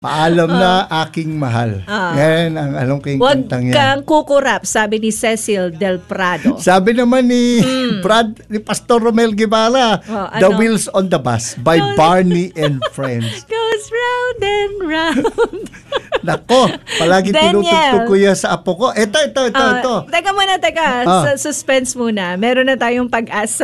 Paalam na aking mahal. Yan ang alam ko yung Huwag kantang yan. kang kukurap, sabi ni Cecil Del Prado. Sabi naman ni ni Pastor Romel Guevara, The Wheels on the Bus by Barney and Friends. Goes round and round. Nako, palagi tinutugtog ko yan sa apo ko. Ito. Teka muna. Suspense muna. Meron na tayong pag-asa.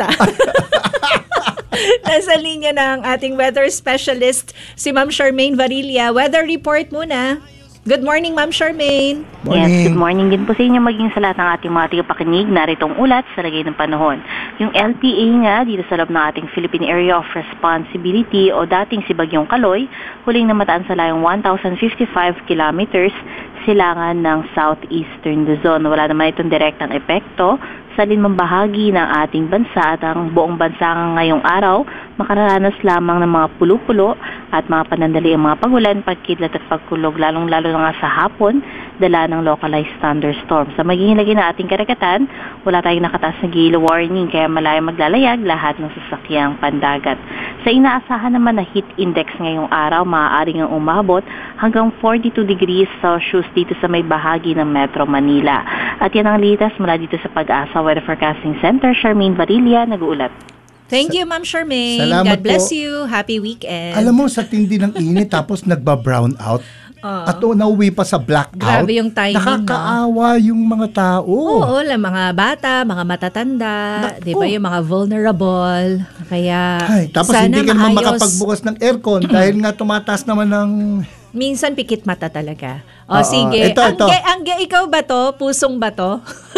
Nasa linya ng ating weather specialist, si Ma'am Charmaine Varilla. Weather report muna. Good morning, Ma'am Charmaine. Morning. Yes, good morning din po sa inyo maging sa lahat ng ating mga tagapakinig. Naritong ulat sa lagay ng panahon. Yung LPA nga dito sa loob ng ating Philippine Area of Responsibility o dating si Bagyong Kaloy, huling namataan sa layong 1,055 kilometers silangan ng southeastern Luzon. Wala naman itong direktang epekto sa linmang bahagi ng ating bansa at ang buong bansa ngayong araw makararanas lamang ng mga pulo-pulo at mga panandali ang mga pagulan, pagkidlat at pagkulog, lalong-lalo na nga sa hapon, dala ng localized thunderstorm. Sa magiging lagi na ating karagatan, wala tayong nakataas na gale warning, kaya malayang maglalayag lahat ng sasakyang pandagat. Sa inaasahan naman na heat index ngayong araw, maaaring ang umabot hanggang 42 degrees Celsius dito sa may bahagi ng Metro Manila. At yan ang litas mula dito sa Pag-asa Weather Forecasting Center. Charmaine Varilla, nag-uulat. Thank you, Ma'am Charmaine. Salamat God bless po. you. Happy weekend. Alam mo, sa tindi ng init, tapos nagba-brown out. At nauwi pa sa blackout. Grabe yung timing, nakakaawa yung mga tao. Oo, mga bata, mga matatanda, di ba, yung mga vulnerable. Kaya, tapos sana hindi ka naman maayos. makapagbukas ng aircon dahil nga tumataas naman ng... Minsan pikit mata talaga. Sige. Ito. Ikaw ba to? Pusong ba to?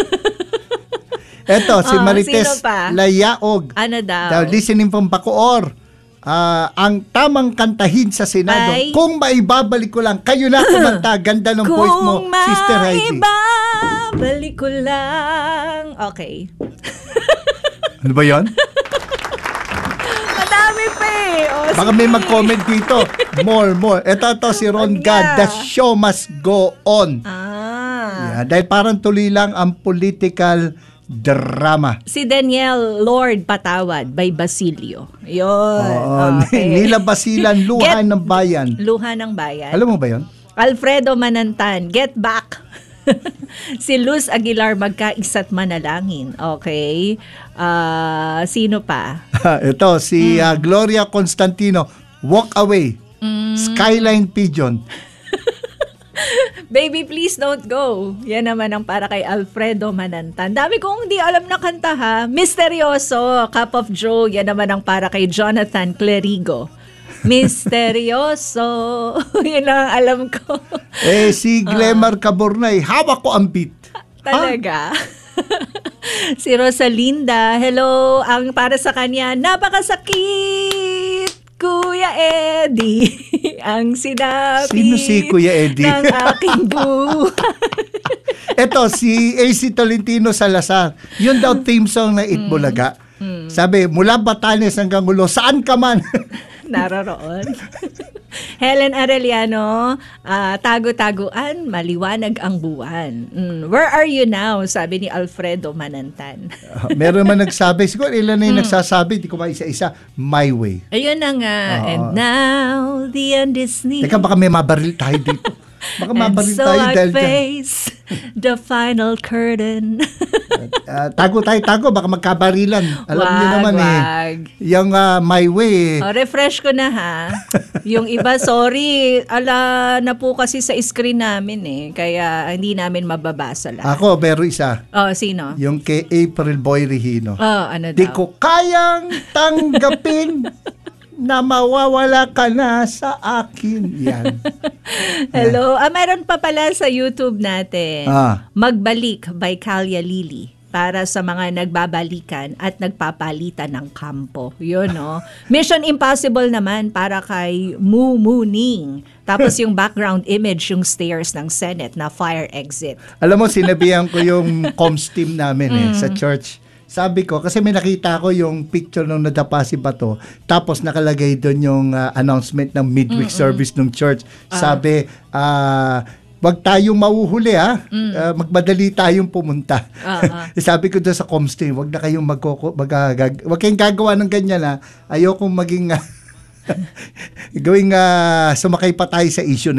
Eto, si Marites Layaog. Ano daw? Listening from Bacoor. Ang tamang kantahin sa Senado. Kung maibabalik ko lang, kayo na kumanta. Ganda ng voice mo, Sister Heidi. Kung maibabalik ko lang. Okay. Ano ba yun? Madami pa eh. Baka may mag-comment dito. More. Ito si Ron Gad. The show must go on. Yeah, dahil parang tuloy lang ang political drama. Si Daniel Lord Patawad by Basilio. Yun. Okay. Nila Basilan, Luha ng Bayan. Luha ng Bayan. Alam mo ba yun? Alfredo Manantan, get back. Si Luz Aguilar, magkaisa't manalangin. Okay. Sino pa? Ito, si Gloria Constantino, walk away. Skyline Pigeon. Baby, please don't go. Yan naman ang para kay Alfredo Manantan. Dami kong hindi alam na kanta ha. Misteryoso, Cup of Joe. Yan naman ang para kay Jonathan Clerigo. Misteryoso. Yun lang ang alam ko. Si Glemar Cabornay, hawak ko ang beat. Talaga? Si Rosalinda, hello. Ang para sa kanya, napakasakit. Kuya Eddie, ang sinabi. Sino si Kuya Eddie? Ng aking buhay. Ito, si AC Tolentino Salazar. Yun daw theme song na Itbulaga. Sabi, mula Batanes hanggang Ulo, saan ka man? Naroroon. Helen Arellano, tago-taguan, maliwanag ang buwan. Where are you now? Sabi ni Alfredo Manantan. Meron man nagsabi, siguro ilan na yung nagsasabi, di ko isa-isa, my way. Ayun na nga. And now, the end is near. Teka, baka may mabaril tayo dito. Baka mabaril so tayo I face the final curtain. Tago, baka magkabarilan. Alam niyo naman yung my way. Refresh ko na ha. Yung iba, sorry, ala na po kasi sa screen namin kaya hindi namin mababasa lahat. Ako, pero isa. Sino? Yung kay April Boy Regino. Ano daw? Di ko kayang tanggapin na mawawala ka na sa akin. Yan. Hello. Meron pa pala sa YouTube natin. Magbalik by Kalya Lili para sa mga nagbabalikan at nagpapalitan ng kampo. Yun, no? Mission Impossible naman para kay Mumuning. Tapos yung background image, yung stairs ng Senate na fire exit. Alam mo, sinabihan ko yung comms team namin sa church. Sabi ko, kasi may nakita ko yung picture nung nadapa si Bato, tapos nakalagay doon yung announcement ng midweek service ng church. Sabi, wag tayong mauhuli magmadali tayong pumunta. Sabi ko doon sa comms team, wag na kayong wag kayong gagawa ng ganyan ayokong maging Gawing sumakay pa tayo sa issue